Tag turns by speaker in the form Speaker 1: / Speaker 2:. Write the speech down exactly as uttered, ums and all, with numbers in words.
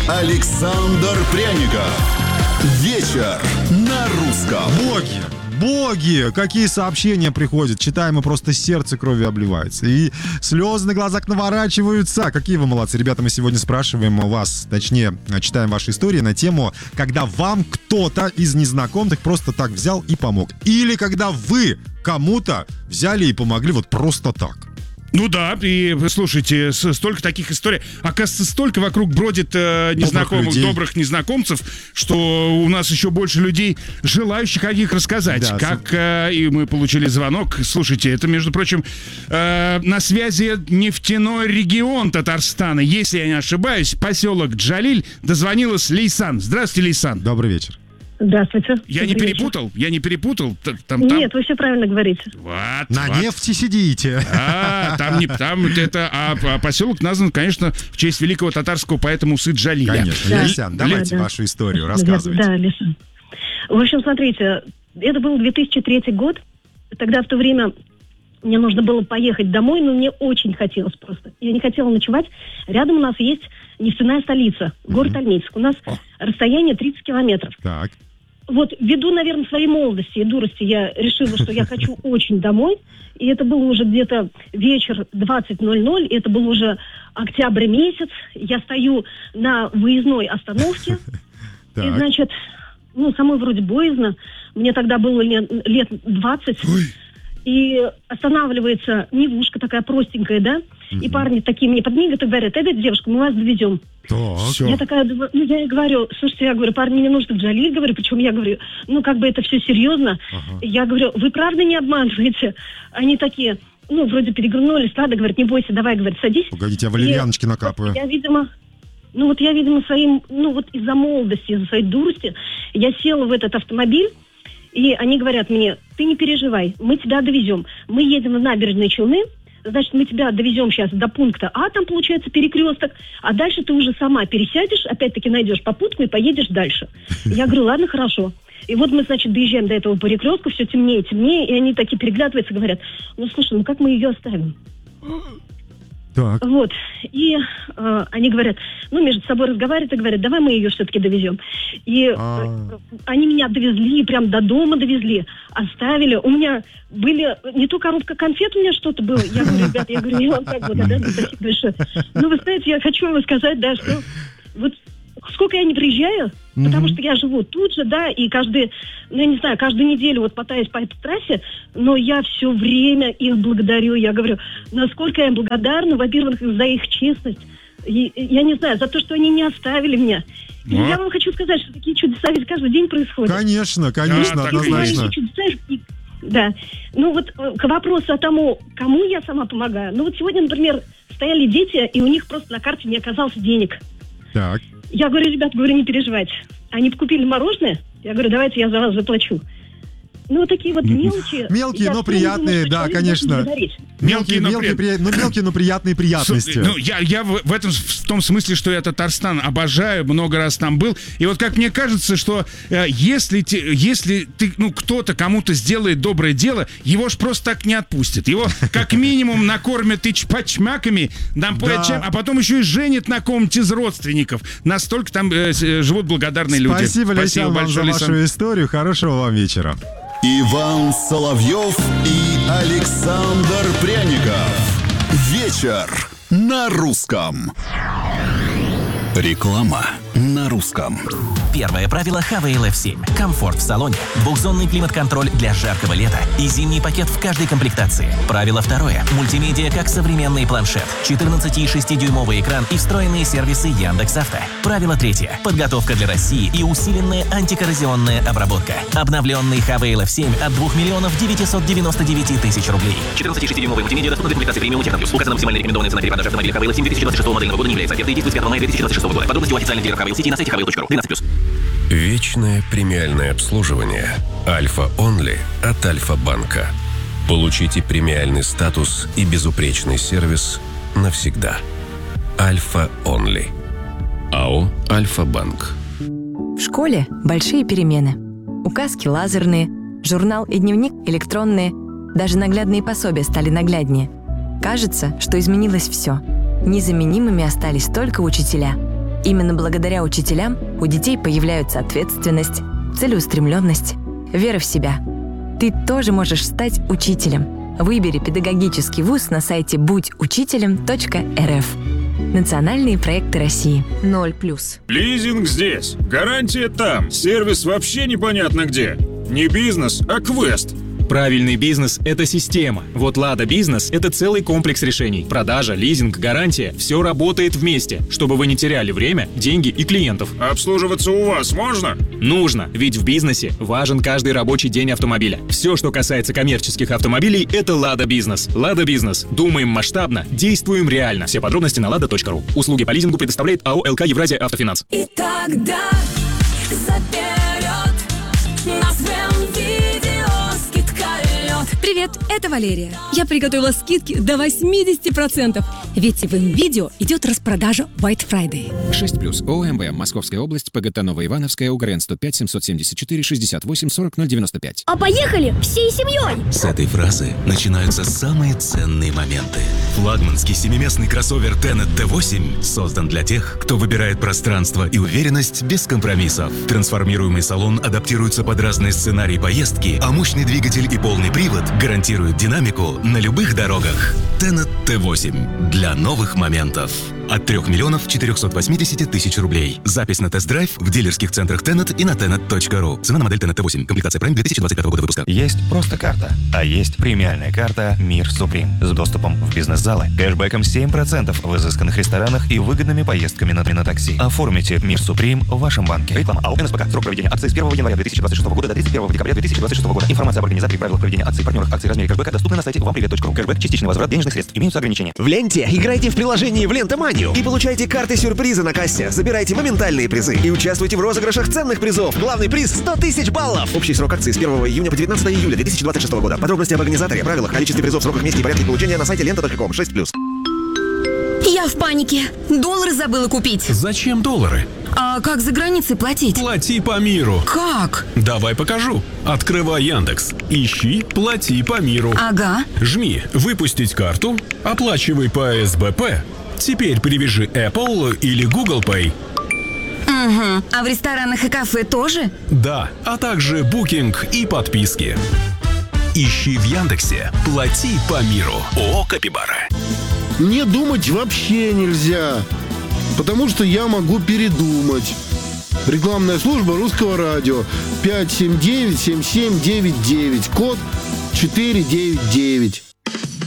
Speaker 1: Александр Пряников. Вечер на русском.
Speaker 2: Боги, боги, какие сообщения приходят. Читаем, и просто сердце кровью обливается. И слезы на глазах наворачиваются. Какие вы молодцы. Ребята, мы сегодня спрашиваем у вас, точнее, читаем ваши истории на тему, когда вам кто-то из незнакомых просто так взял и помог. Или когда вы кому-то взяли и помогли вот просто так.
Speaker 3: Ну да, и слушайте, столько таких историй. Оказывается, столько вокруг бродит э, незнакомых, добрых, добрых незнакомцев, что у нас еще больше людей, желающих о них рассказать. Да, как э, и мы получили звонок. Слушайте, это, между прочим, э, на связи нефтяной регион Татарстана. Если я не ошибаюсь, поселок Джалиль. Дозвонилась Лейсан. Здравствуйте, Лейсан.
Speaker 2: Добрый вечер.
Speaker 4: Здравствуйте.
Speaker 3: Я не перепутал? Я не перепутал? Там, там...
Speaker 4: Нет, вы все правильно говорите.
Speaker 3: Вот,
Speaker 2: На
Speaker 3: вот.
Speaker 2: нефти сидите.
Speaker 3: А, там не там это, а, а поселок назван, конечно, в честь великого татарского поэта Мусы Джалиля.
Speaker 2: Конечно. Да. Лейсан, давайте да, вашу да. историю, рассказывайте.
Speaker 4: Да, Лейсан. В общем, смотрите, это был две тысячи третий год. Тогда в то время мне нужно было поехать домой, но мне очень хотелось просто. Я не хотела ночевать. Рядом у нас есть нефтяная столица, город mm-hmm. Альметьевск. У нас О. расстояние тридцать километров.
Speaker 2: Так.
Speaker 4: Вот ввиду, наверное, своей молодости и дурости я решила, что я хочу очень домой. И это было уже где-то вечер двадцать ноль ноль, это был уже октябрь месяц. Я стою на выездной остановке. И, значит, ну, самой вроде боязно. Мне тогда было лет двадцать. И останавливается Невушка такая простенькая, да? И парни такие мне подмигают и говорят: эта девушка, мы вас довезем.
Speaker 2: Так.
Speaker 4: Я такая, ну, я говорю, слушайте, я говорю, парни, мне нужно в Джалиль, говорю, почему я говорю, ну, как бы это все серьезно. Ага. Я говорю, вы правда не обманываете? Они такие, ну, вроде переглянулись, ладно, говорят, не бойся, давай, говорит, садись.
Speaker 2: Погодите, я валерьяночки накапаю.
Speaker 4: Я, видимо, ну, вот я, видимо, своим, ну, вот из-за молодости, из-за своей дурости, я села в этот автомобиль, и они говорят мне: ты не переживай, мы тебя довезем. Мы едем в набережные Челны, значит, мы тебя довезем сейчас до пункта А, там получается перекресток, а дальше ты уже сама пересядешь, опять-таки найдешь попутку и поедешь дальше. Я говорю, ладно, хорошо. И вот мы, значит, доезжаем до этого перекрестка, все темнее, темнее, и они такие переглядываются и говорят: ну, слушай, ну как мы ее оставим?
Speaker 2: Так.
Speaker 4: Вот. И э, они говорят, ну, между собой разговаривают и говорят: давай мы ее все-таки довезем. И э, они меня довезли, прям до дома довезли, оставили. У меня были, не то коробка конфет, у меня что-то было. Я говорю, ребята, я говорю, я вам так благодарна, спасибо большое. Ну, вы знаете, я хочу вам сказать, да, что вот сколько я не приезжаю, mm-hmm. потому что я живу тут же, да, и каждый, ну, я не знаю, каждую неделю вот мотаюсь по этой трассе, но я все время их благодарю. Я говорю, насколько я им благодарна, во-первых, за их честность, и, я не знаю, за то, что они не оставили меня. И а? Я вам хочу сказать, что такие чудеса ведь каждый день происходят.
Speaker 2: Конечно, конечно, да, однозначно.
Speaker 4: Да. Ну вот к вопросу о тому, кому я сама помогаю. Ну вот сегодня, например, стояли дети, и у них просто на карте не оказалось денег.
Speaker 2: Так.
Speaker 4: Я говорю, ребят, говорю, не переживайте. Они купили мороженое. Я говорю, давайте я за вас заплачу. Ну, вот такие вот мелочи.
Speaker 2: Мелкие, но приятные, да, конечно. Мелкие, но, мелкие, при... ну, мелкие, но приятные приятности.
Speaker 3: Ну, я, я в, в этом, в том смысле, что я Татарстан обожаю, много раз там был. И вот как мне кажется, что э, если, те, если ты, ну, кто-то кому-то сделает доброе дело, его ж просто так не отпустят. Его как минимум накормят и чпачмаками, напоят чем, а потом еще и женят на ком-нибудь из родственников. Настолько там э, живут благодарные люди.
Speaker 2: Спасибо, Лейсан, вам за вашу историю. Хорошего вам вечера.
Speaker 1: Иван Соловьев и Александр Пряников. Вечер на русском. Реклама на русском.
Speaker 5: Первое правило эйч ви эл эф семь. Комфорт в салоне, двухзонный климат-контроль для жаркого лета и зимний пакет в каждой комплектации. Правило второе. Мультимедиа как современный планшет, четырнадцатишестидюймовый экран и встроенные сервисы Яндекс.Авто. Правило третье. Подготовка для России и усиленная антикоррозионная обработка. Обновленный эйч ви эл эф семь от двух миллионов девятьсот девяносто девять тысяч рублей. четырнадцатишестидюймовый мультимедиа доступна для комплектации премиум Техноплюс. Указана максимальная рекомендованная цена перепродажи автомобиля эйч ви эл эф семь две тысячи двадцать шестого модельного года не является. Оферта действует с пятого мая две тысячи двадцать шестого года. Подробности у официальных дилеров эйч ви эл сети на сайте эйч ви эл точка ру. двенадцать плюс.
Speaker 6: Вечное премиальное обслуживание Альфа Онли от Альфа-банка. Получите премиальный статус и безупречный сервис навсегда. Альфа Онли. АО Альфа-банк.
Speaker 7: В школе большие перемены. Указки лазерные, журнал и дневник электронные. Даже наглядные пособия стали нагляднее. Кажется, что изменилось все. Незаменимыми остались только учителя. Именно благодаря учителям у детей появляются ответственность, целеустремленность, вера в себя. Ты тоже можешь стать учителем. Выбери педагогический вуз на сайте будь учителем точка эр эф. Национальные проекты России. ноль плюс.
Speaker 8: Лизинг здесь, гарантия там, сервис вообще непонятно где. Не бизнес, а квест.
Speaker 9: Правильный бизнес – это система. Вот Лада Бизнес – это целый комплекс решений. Продажа, лизинг, гарантия – все работает вместе, чтобы вы не теряли время, деньги и клиентов.
Speaker 8: Обслуживаться у вас можно?
Speaker 9: Нужно, ведь в бизнесе важен каждый рабочий день автомобиля. Все, что касается коммерческих автомобилей – это Лада Бизнес. Лада Бизнес. Думаем масштабно, действуем реально. Все подробности на лада точка ру. Услуги по лизингу предоставляет АО ЛК Евразия Автофинанс.
Speaker 10: И тогда заперед назвем видео скидка лед.
Speaker 11: Привет, это Валерия. Я приготовила скидки до восемьдесят процентов. Ведь в видео идет распродажа White Friday.
Speaker 12: шесть плюс ОМВ, Московская область, ПГТ Новоивановская, УГРН сто пять семьсот семьдесят четыре шестьдесят восемь сорок ноль девяносто пять.
Speaker 10: А поехали всей семьей!
Speaker 13: С этой фразы начинаются самые ценные моменты. Флагманский семиместный кроссовер Tenet тэ восемь создан для тех, кто выбирает пространство и уверенность без компромиссов. Трансформируемый салон адаптируется под разные сценарии поездки, а мощный двигатель и полный привод гарантируют динамику на любых дорогах. Tenet тэ восемь. Для новых моментов. От трех миллионов четырехсот восьмидесяти тысяч рублей. Запись на тест-драйв в дилерских центрах Tenet и на tenet точка ру. Цена на модель Tenet тэ восемь. Комплектация Prime две тысячи двадцать пятого года выпуска.
Speaker 14: Есть просто карта, а есть премиальная карта Мир Суприм с доступом в бизнес-залы, кэшбэком семь процентов в изысканных ресторанах и выгодными поездками на, на такси. Оформите Мир Суприм в вашем банке. Реклама АО НСПК. Срок проведения акции с первого января две тысячи двадцать шестого года до тридцать первого декабря две тысячи двадцать шестого года. Информация об организаторе, правилах проведения акций, партнерах акций, размере кэшбэка доступна на сайте вам привет точка ру. Кэшбэк, частичный возврат денежных средств. Имеются ограничения.
Speaker 15: В ленте играйте в приложении в Лентоманию и получайте карты-сюрпризы на кассе. Забирайте моментальные призы и участвуйте в розыгрышах ценных призов. Главный приз – сто тысяч баллов. Общий срок акции с первого июня по девятнадцатого июля две тысячи двадцать шестого года. Подробности об организаторе, правилах, количестве призов, сроках, месте и порядке получения на сайте лента точка ком. шесть плюс.
Speaker 10: Я в панике. Доллары забыла купить.
Speaker 6: Зачем доллары?
Speaker 10: А как за границей платить?
Speaker 6: Плати по миру.
Speaker 10: Как?
Speaker 6: Давай покажу. Открывай Яндекс. Ищи «Плати по миру».
Speaker 10: Ага.
Speaker 6: Жми «Выпустить карту», оплачивай по эс бэ пэ. Теперь привяжи Apple или Google Pay.
Speaker 10: Угу. А в ресторанах и кафе тоже?
Speaker 6: Да, а также букинг и подписки. Ищи в Яндексе «Плати по миру». ООО «Капибара».
Speaker 16: Не думать вообще нельзя, потому что я могу передумать. Рекламная служба Русского радио. пять семь девять семь семь девять девять. Код четыре девять девять.